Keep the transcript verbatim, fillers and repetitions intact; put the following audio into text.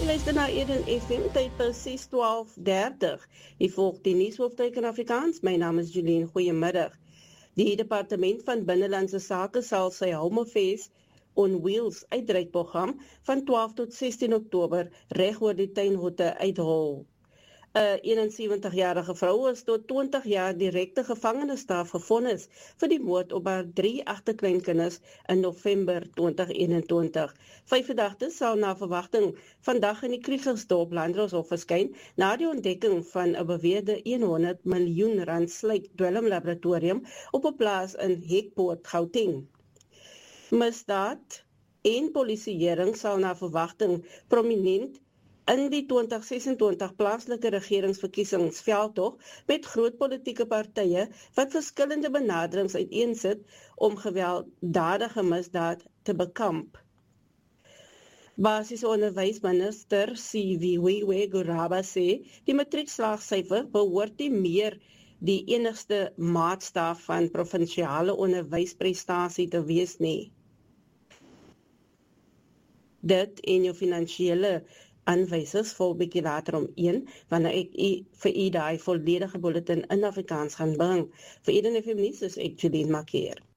luister na Eden F M, tyd presies twaalf dertig. Die volg die nuushoofstuk in Afrikaans. My naam is Julien, goeiemiddag. Die departement van Binnelandse Sake sal sy Homefest on Wheels uitreikprogram van twaalf tot sestien Oktober reg oor die tuinroete uitrol. 'n eenensewentigjarige vrou is tot twintig jaar direkte gevangenisstraf gevonnis vir die moord op haar drie agterkleinkinders in November twintig eenentwintig. Vyf verdagtes sal na verwagting vandag in die Kriegersdorp Landdroshof verskyn na die ontdekking van 'n beweerde honderd miljoen rand slyk dwelmlaboratorium op 'n plaas in Hekpoort, Gauteng. Misdaad en polisieering sal na verwagting prominent in die twintig sesentwintig plaaslike regeringsverkiesingsveldtog met groot politieke partye wat verskillende benaderings uiteensit om gewelddadige misdaad te bekamp. Basiese onderwysminister Siviwe Guraba sê die matriekslaagsyfer behoort nie meer die enigste maatstaaf van provinsiale onderwysprestasie te wees nie. Dit en jou finansiële aanwysers volg bietjie later om een, wanneer ek u, vir u die volledige bulletin in Afrikaans gaan bring. Vir Eden F M nuus is ek Julien Markeer.